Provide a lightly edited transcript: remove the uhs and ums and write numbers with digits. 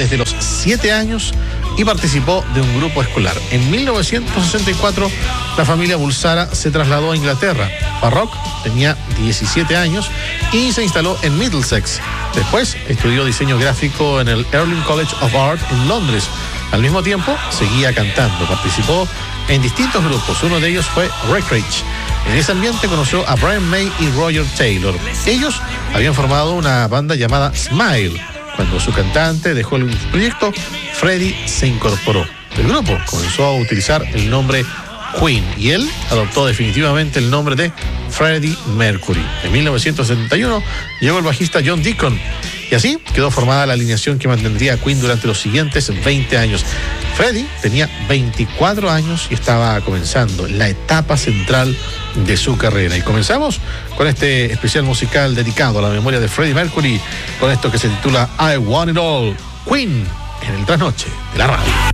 desde los 7 años y participó de un grupo escolar. En 1964, la familia Bulsara se trasladó a Inglaterra. Farrokh tenía 17 años y se instaló en Middlesex. Después estudió diseño gráfico en el Early College of Art en Londres. Al mismo tiempo, seguía cantando. Participó en distintos grupos. Uno de ellos fue Recreage. En ese ambiente conoció a Brian May y Roger Taylor. Ellos habían formado una banda llamada Smile. Cuando su cantante dejó el proyecto, Freddie se incorporó. El grupo comenzó a utilizar el nombre Queen y él adoptó definitivamente el nombre de Freddie Mercury. En 1971 llegó el bajista John Deacon y así quedó formada la alineación que mantendría a Queen durante los siguientes 20 años. Freddie tenía 24 años y estaba comenzando la etapa central de su carrera. Y comenzamos con este especial musical dedicado a la memoria de Freddie Mercury, con esto que se titula I Want It All, Queen, en el trasnoche de la radio.